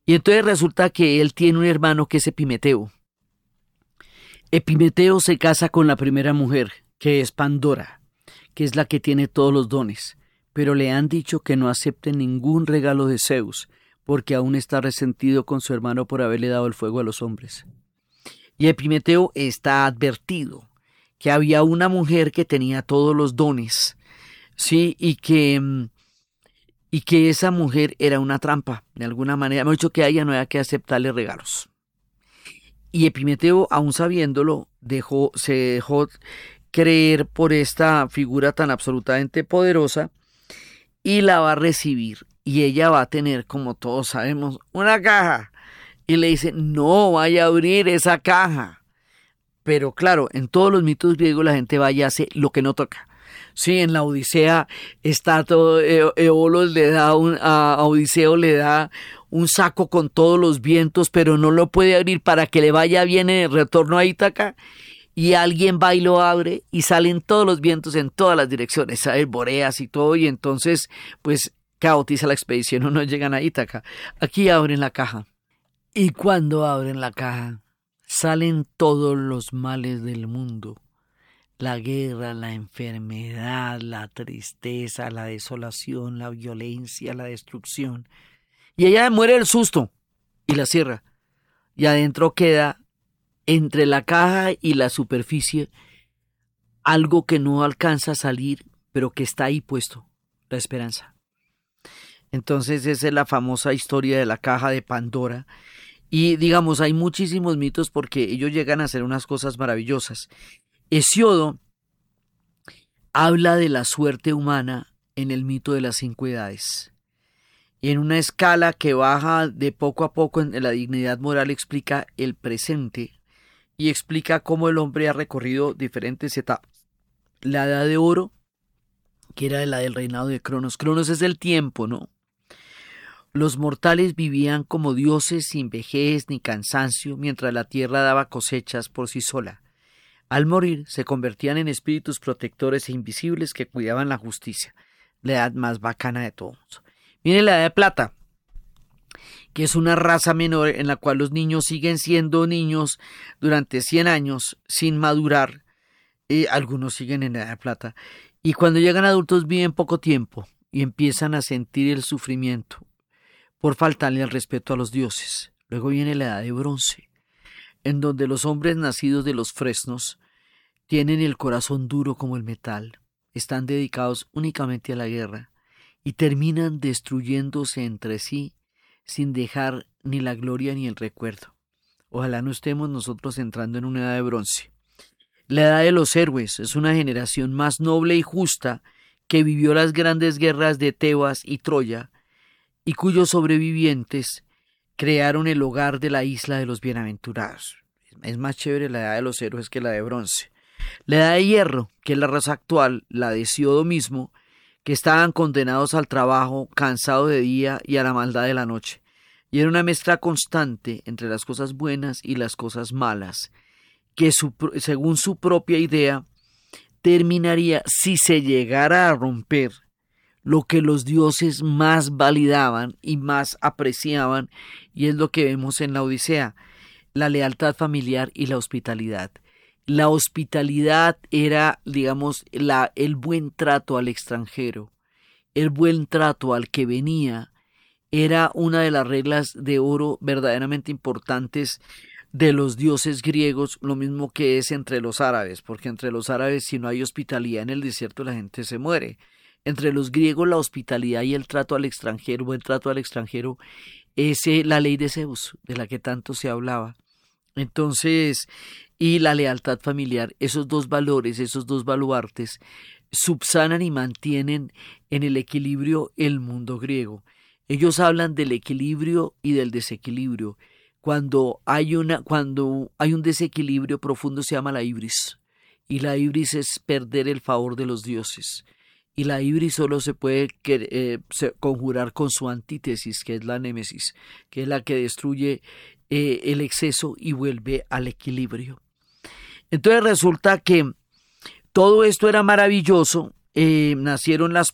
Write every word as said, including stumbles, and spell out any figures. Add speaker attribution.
Speaker 1: Y entonces resulta que él tiene un hermano que es Epimeteo. Epimeteo se casa con la primera mujer, que es Pandora, que es la que tiene todos los dones, pero le han dicho que no acepte ningún regalo de Zeus, porque aún está resentido con su hermano por haberle dado el fuego a los hombres. Y Epimeteo está advertido que había una mujer que tenía todos los dones, sí, y que, y que esa mujer era una trampa, de alguna manera. Me ha dicho que a ella no había que aceptarle regalos. Y Epimeteo, aún sabiéndolo, dejó, se dejó creer por esta figura tan absolutamente poderosa y la va a recibir. Y ella va a tener, como todos sabemos, una caja. Y le dice, no vaya a abrir esa caja. Pero claro, en todos los mitos griegos la gente va y hace lo que no toca. Sí, en la Odisea está todo, Eolos le da un, a Odiseo le da un saco con todos los vientos, pero no lo puede abrir para que le vaya bien en el retorno a Ítaca. Y alguien va y lo abre y salen todos los vientos en todas las direcciones, sale Boreas y todo, y entonces pues caotiza la expedición o no llegan a Ítaca. Aquí abren la caja. Y cuando abren la caja, salen todos los males del mundo. La guerra, la enfermedad, la tristeza, la desolación, la violencia, la destrucción. Y ella muere del susto y la cierra. Y adentro queda, entre la caja y la superficie, algo que no alcanza a salir, pero que está ahí puesto, la esperanza. Entonces esa es la famosa historia de la caja de Pandora. Y digamos, hay muchísimos mitos porque ellos llegan a hacer unas cosas maravillosas. Hesiodo habla de la suerte humana en el mito de las cinco edades. Y en una escala que baja de poco a poco en la dignidad moral explica el presente y explica cómo el hombre ha recorrido diferentes etapas. La edad de oro, que era la del reinado de Cronos. Cronos es el tiempo, ¿no? Los mortales vivían como dioses sin vejez ni cansancio, mientras la tierra daba cosechas por sí sola. Al morir, se convertían en espíritus protectores e invisibles que cuidaban la justicia, la edad más bacana de todos. Viene la edad de plata, que es una raza menor en la cual los niños siguen siendo niños durante cien años sin madurar, y algunos siguen en la edad de plata, y cuando llegan adultos viven poco tiempo y empiezan a sentir el sufrimiento por faltarle el respeto a los dioses. Luego viene la edad de bronce, en donde los hombres nacidos de los fresnos tienen el corazón duro como el metal, están dedicados únicamente a la guerra y terminan destruyéndose entre sí sin dejar ni la gloria ni el recuerdo. Ojalá no estemos nosotros entrando en una edad de bronce. La edad de los héroes es una generación más noble y justa que vivió las grandes guerras de Tebas y Troya y cuyos sobrevivientes crearon el hogar de la isla de los bienaventurados. Es más chévere la edad de los héroes que la de bronce. La edad de hierro, que es la raza actual, la de Hesiodo mismo, que estaban condenados al trabajo, cansado de día y a la maldad de la noche. Y era una mezcla constante entre las cosas buenas y las cosas malas, que su, según su propia idea, terminaría, si se llegara a romper, lo que los dioses más validaban y más apreciaban, y es lo que vemos en la Odisea, la lealtad familiar y la hospitalidad. La hospitalidad era, digamos, la, el buen trato al extranjero, el buen trato al que venía, era una de las reglas de oro verdaderamente importantes de los dioses griegos, lo mismo que es entre los árabes, porque entre los árabes, si no hay hospitalidad en el desierto, la gente se muere. Entre los griegos la hospitalidad y el trato al extranjero, buen trato al extranjero, es la ley de Zeus, de la que tanto se hablaba. Entonces, y la lealtad familiar, esos dos valores, esos dos baluartes, subsanan y mantienen en el equilibrio el mundo griego. Ellos hablan del equilibrio y del desequilibrio. Cuando hay, una, cuando hay un desequilibrio profundo se llama la ibris, y la ibris es perder el favor de los dioses. Y la ibris solo se puede eh, se, conjurar con su antítesis, que es la némesis, que es la que destruye eh, el exceso y vuelve al equilibrio. Entonces resulta que todo esto era maravilloso, eh, nacieron las